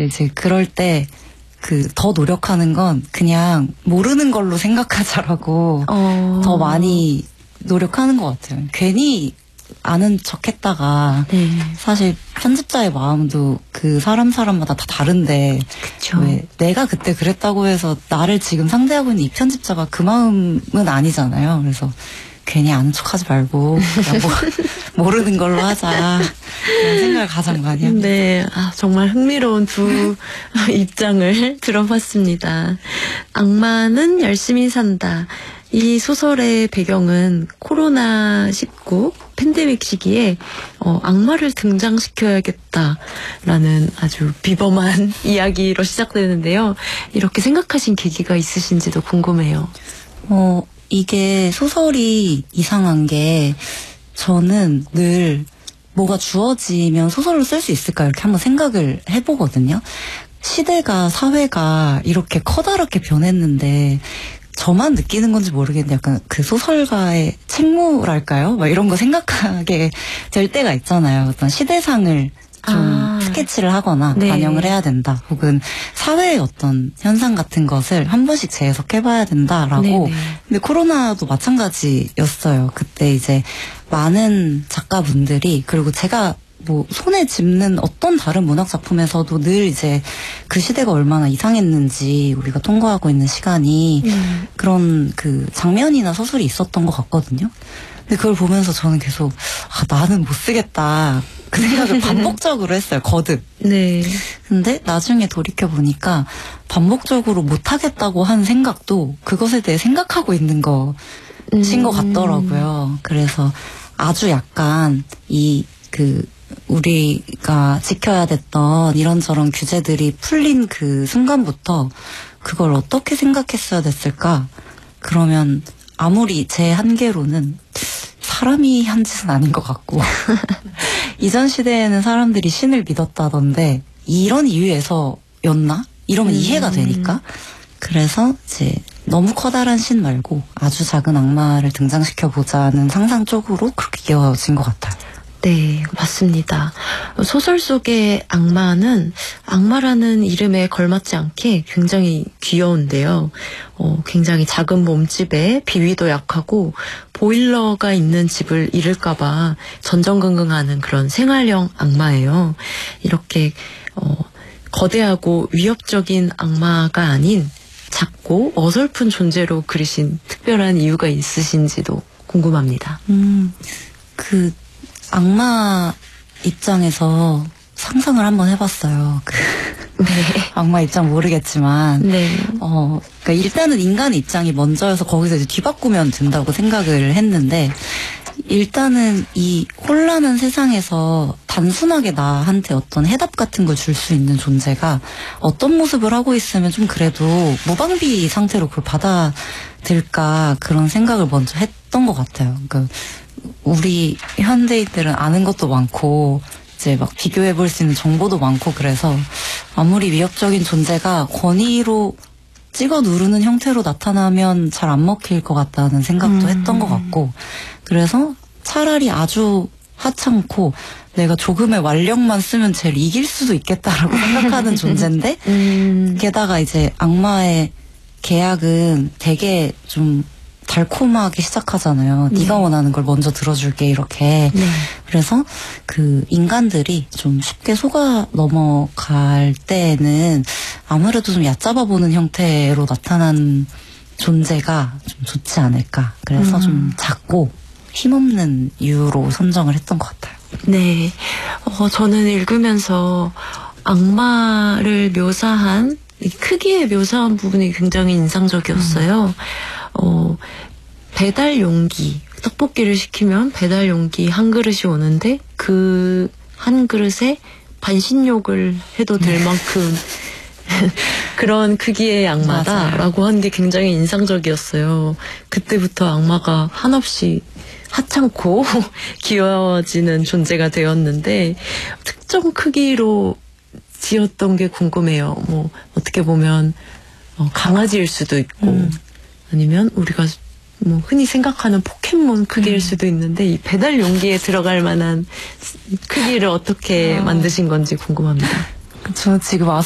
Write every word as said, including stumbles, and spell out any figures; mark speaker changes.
Speaker 1: 이제 그럴 때 그 더 노력하는 건 그냥 모르는 걸로 생각하자라고 어. 더 많이 노력하는 것 같아요. 괜히 아는 척했다가 네. 사실 편집자의 마음도 그 사람 사람마다 다 다른데 그쵸. 왜 내가 그때 그랬다고 해서 나를 지금 상대하고 있는 이 편집자가 그 마음은 아니잖아요. 그래서 괜히 아는 척하지 말고 그냥 뭐, 모르는 걸로 하자 그런 생각을 가장 많이 합니다.
Speaker 2: 네, 아, 정말 흥미로운 두 입장을 들어봤습니다. 악마는 열심히 산다. 이 소설의 배경은 코로나 십구 팬데믹 시기에 어, 악마를 등장시켜야겠다라는 아주 비범한 이야기로 시작되는데요. 이렇게 생각하신 계기가 있으신지도 궁금해요.
Speaker 1: 어, 이게 소설이 이상한 게 저는 늘 뭐가 주어지면 소설로 쓸 수 있을까 이렇게 한번 생각을 해보거든요. 시대가 사회가 이렇게 커다랗게 변했는데 저만 느끼는 건지 모르겠는데 약간 그 소설가의 책무랄까요? 막 이런 거 생각하게 될 때가 있잖아요. 어떤 시대상을 좀 아, 스케치를 하거나 네. 반영을 해야 된다. 혹은 사회의 어떤 현상 같은 것을 한 번씩 재해석해봐야 된다라고. 네네. 근데 코로나도 마찬가지였어요. 그때 이제 많은 작가분들이 그리고 제가 뭐 손에 짚는 어떤 다른 문학 작품에서도 늘 이제 그 시대가 얼마나 이상했는지 우리가 통과하고 있는 시간이 음. 그런 그 장면이나 서술이 있었던 것 같거든요. 근데 그걸 보면서 저는 계속 아 나는 못 쓰겠다 그 생각을 반복적으로 했어요. 거듭. 네. 근데 나중에 돌이켜 보니까 반복적으로 못 하겠다고 한 생각도 그것에 대해 생각하고 있는 것인 음. 것 같더라고요. 그래서 아주 약간 이 그 우리가 지켜야 됐던 이런저런 규제들이 풀린 그 순간부터 그걸 어떻게 생각했어야 됐을까? 그러면 아무리 제 한계로는 사람이 한 짓은 아닌 것 같고 이전 시대에는 사람들이 신을 믿었다던데 이런 이유에서였나? 이러면 음. 이해가 되니까 그래서 이제 너무 커다란 신 말고 아주 작은 악마를 등장시켜보자는 상상 쪽으로 그렇게 이어진 것 같아요.
Speaker 2: 네, 맞습니다. 소설 속의 악마는 악마라는 이름에 걸맞지 않게 굉장히 귀여운데요. 어, 굉장히 작은 몸집에 비위도 약하고 보일러가 있는 집을 잃을까봐 전전긍긍하는 그런 생활형 악마예요. 이렇게 어, 거대하고 위협적인 악마가 아닌 작고 어설픈 존재로 그리신 특별한 이유가 있으신지도 궁금합니다.
Speaker 1: 음, 그 악마 입장에서 상상을 한번 해봤어요. 그 네. 악마 입장 모르겠지만, 네. 어, 그러니까 일단은 인간의 입장이 먼저여서 거기서 이제 뒤바꾸면 된다고 생각을 했는데, 일단은 이 혼란한 세상에서 단순하게 나한테 어떤 해답 같은 걸 줄 수 있는 존재가 어떤 모습을 하고 있으면 좀 그래도 무방비 상태로 그걸 받아들일까 그런 생각을 먼저 했던 것 같아요. 그러니까 우리 현대인들은 아는 것도 많고 이제 막 비교해 볼 수 있는 정보도 많고 그래서 아무리 위협적인 존재가 권위로 찍어 누르는 형태로 나타나면 잘 안 먹힐 것 같다는 생각도 음. 했던 것 같고 그래서 차라리 아주 하찮고 내가 조금의 완력만 쓰면 쟤를 이길 수도 있겠다라고 생각하는 존재인데 음. 게다가 이제 악마의 계약은 되게 좀 달콤하게 시작하잖아요. 네. 네가 원하는 걸 먼저 들어줄게 이렇게. 네. 그래서 그 인간들이 좀 쉽게 속아 넘어갈 때에는 아무래도 좀 얕잡아 보는 형태로 나타난 존재가 좀 좋지 않을까. 그래서 음. 좀 작고 힘없는 이유로 선정을 했던 것 같아요.
Speaker 2: 네. 어, 저는 읽으면서 악마를 묘사한 크기에 묘사한 부분이 굉장히 인상적이었어요. 음. 어, 배달 용기, 떡볶이를 시키면 배달 용기 한 그릇이 오는데 그 한 그릇에 반신욕을 해도 될 만큼 그런 크기의 악마다라고 한 게 굉장히 인상적이었어요. 그때부터 악마가 한없이 하찮고 귀여워지는 존재가 되었는데 특정 크기로 지었던 게 궁금해요. 뭐 어떻게 보면 어, 강아지일 수도 있고 음. 아니면 우리가 뭐 흔히 생각하는 포켓몬 크기일 음. 수도 있는데 이 배달 용기에 들어갈 만한 크기를 어떻게 아. 만드신 건지 궁금합니다.
Speaker 1: 저 지금